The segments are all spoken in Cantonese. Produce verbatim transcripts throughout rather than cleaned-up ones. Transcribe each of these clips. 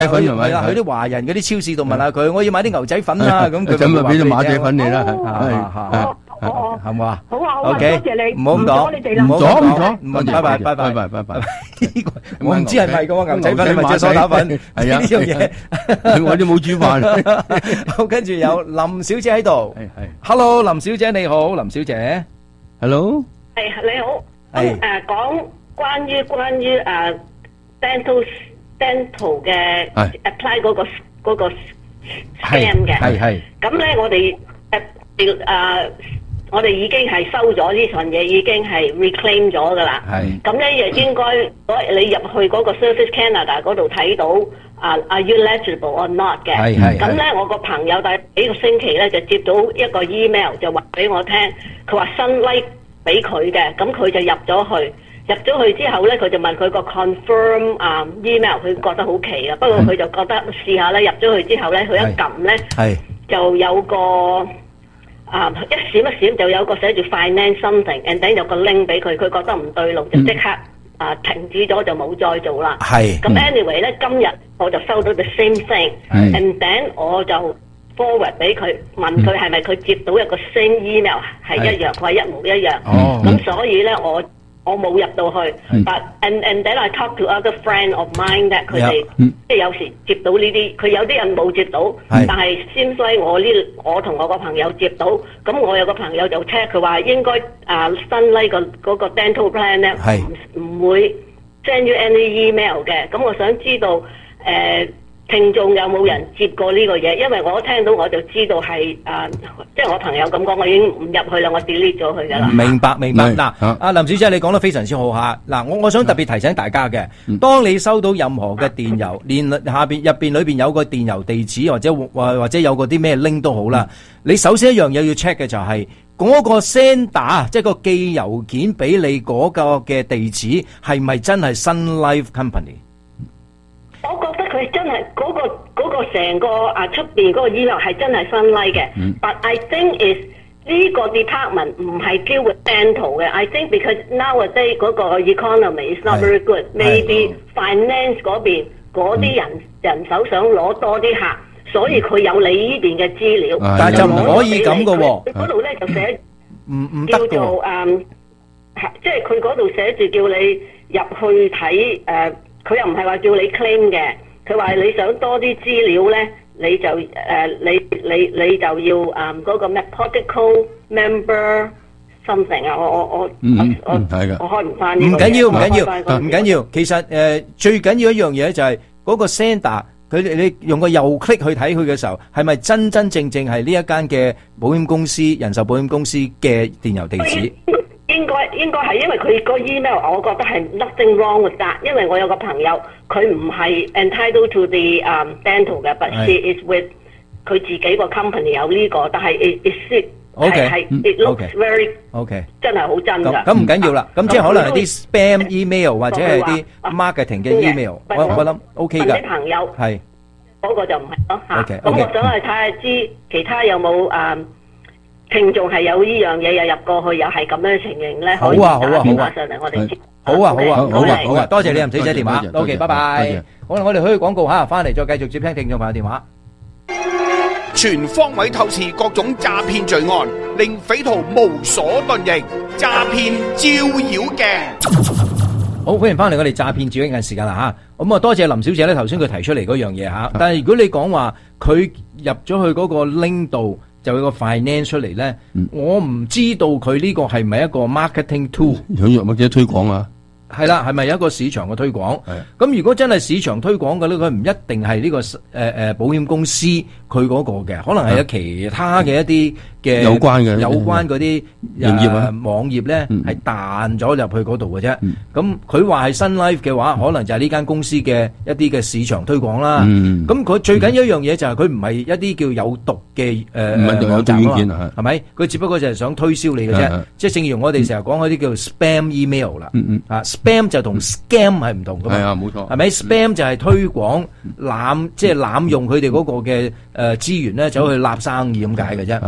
粉係咪？ 係啦，去啲華人嗰啲超市度問下佢，我要買啲牛仔粉啊，咁佢咁咪俾咗馬仔粉你啦， 哦哦， 係嘛？ 好啊好啊，多 OK， 謝你， 唔好咁講， 唔阻你哋啦， 唔好唔阻唔咁講阻， 唔拜拜拜拜拜拜拜。 呢個我唔知係咪㗎喎，牛仔粉係咪即係梳打粉？ 係啊， 呢樣嘢我都冇煮飯。 好，跟住有林小姐喺度。 係係 Hello，林小姐你好，林小姐。 ，Hello， 係你好， 係咁誒講關於關於誒 dental dental 嘅係 apply 嗰個嗰個係 scam 嘅， 係係咁咧我哋誒誒我哋已經係收咗呢份嘢，已經係 reclaim 咗噶啦。 係咁咧亦應該，你入去嗰個 Service Canada 嗰度睇到啊，are you legible or not 嘅？ 係係咁咧，我個朋友第幾個星期咧就接到一個 email，就話俾我聽，佢話新 like 俾佢嘅，咁佢就入咗去。入咗去之後咧，佢就問佢個 confirm 啊、um, email，佢覺得好奇啊。不過佢就覺得試下咧，入咗去之後咧，佢一撳咧係就有個啊、uh, 一閃一閃就有個寫住 finance something，and then 有個 link 俾佢，佢覺得唔對路就即刻啊、uh, 停止咗就冇再做啦。 係咁 anyway 咧，今日我就收到 the same thing，and then 我就 forward 俾佢，問佢係咪佢接到一個 same email 係一樣，佢話一模一樣。 哦咁所以咧我。我冇入到去，but and and then I talk to other friend of mine that 佢哋即係有時接到呢啲，佢有啲人冇接到，但係 seems like 我呢我同我個朋友接到，咁我有個朋友就 check 佢話應該啊新 like 個嗰個 dental plan 咧唔唔會 send you any email 嘅，咁我想知道誒聽眾有冇人接過呢個嘢？因為我聽到我就知道係啊，即係我朋友咁講，我已經唔入去啦，我 delete 咗佢噶啦。 明白明白。 係嗱， 啊阿林小姐你講得非常之好嚇。嗱，我我想特別提醒大家嘅，當你收到任何嘅電郵，連下邊入邊裏邊有個電郵地址或者或或者有個啲咩 link 都好啦，你首先一樣嘢要 check 嘅就係嗰個 sender，即係個寄郵件俾你嗰個嘅地址係咪真係 Sun Life Company？ 我覺得佢真係嗰、嗰個嗰、嗰個成個啊出邊嗰個 email 係真係新 like 嘅、嗯、，but I think is 呢個 department 唔係 deal with dental 嘅。I think because nowadays 嗰個 economy is not very good，maybe finance 嗰邊嗰啲人、嗯、人手想攞多啲客，所以佢有你呢邊嘅資料， 嗯、但係就唔可以咁嘅喎。 嗰度咧就寫唔唔得嘅叫做誒，即係佢嗰度寫住叫你入去睇誒。呃佢又唔係話叫你 claim 嘅，佢話你想多啲資料咧，你就誒、呃、你你你就要誒嗰、嗯那個咩 protocol member something 啊，我我我嗯我嗯係嘅， 我開唔翻呢個。 唔緊要唔緊要唔緊要， 要，其實誒、呃、最緊要一樣嘢就係嗰個 sender，佢你用個右 click 去睇佢嘅時候，係咪真真正正係呢一間嘅保險公司、人壽保險公司嘅電郵地址？ 應該應該係因為佢個 email，我覺得係 nothing wrong with that。因為我有個朋友，佢唔係 entitled to the um, dental 嘅 ，but she is with 佢自己個 company 有呢、這個，但係 it it OK 係 it looks very OK 真係好真㗎。 咁唔緊要啦，咁即係可能係啲 spam email 或者係啲 marketing 嘅 email，我我諗 OK 㗎。 啲朋友係嗰個就唔係咯嚇。 咁我想去睇下知其他有冇誒。聽眾係有呢樣嘢又入過去，又係咁樣嘅情形咧。 好啊好啊好啊！ 上嚟我哋好啊好啊好啊好啊！多謝你林小姐電話。 多謝 OK， 拜拜。好啦，我哋去廣告嚇，翻嚟再繼續接聽聽眾朋友電話。 全方位透視各種詐騙罪案，令匪徒無所遁形。詐騙照妖鏡。 好，歡迎翻嚟我哋詐騙照妖鏡嘅時間啦嚇。咁啊，多謝林小姐咧，頭先佢提出嚟嗰樣嘢嚇。但係如果你講話佢入咗去嗰個 link 度，就有個 finance 出嚟咧，嗯、我唔知道佢呢個係咪一個 marketing tool， 有或者推廣啊？ 係啦，係咪有一個市場嘅推廣？咁如果真係市場推廣嘅咧，佢唔一定係呢、這個誒誒、呃、保險公司佢嗰個嘅，可能係有其他嘅一啲嘅有關嘅有關嗰啲營業啊網頁咧，係彈咗入去嗰度嘅啫。 嗯咁佢話係新 life 嘅話，可能就係呢間公司嘅一啲嘅市場推廣啦。咁、 嗯、 佢最緊要一樣嘢就係佢唔係一啲叫有毒嘅誒網站啊嘛，係咪？佢只不過就係想推銷你嘅啫。即係正如我哋成日講嗰啲叫 spam email 啦。 嗯嗯啊 spam 就同 scam 係唔同噶嘛。 係啊，冇錯。 係咪 spam 就係推廣濫，即係濫用佢哋嗰個嘅誒資源咧，走去立生意咁解嘅啫。但係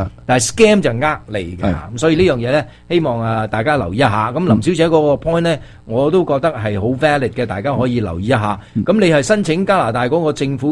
係 scam 就呃你嘅。咁所以呢樣嘢咧，希望啊大家留意一下。咁林小姐嗰個 point 咧，我都覺得係好 valid 嘅，大家可以留意一下。咁你係申請加拿大嗰個政府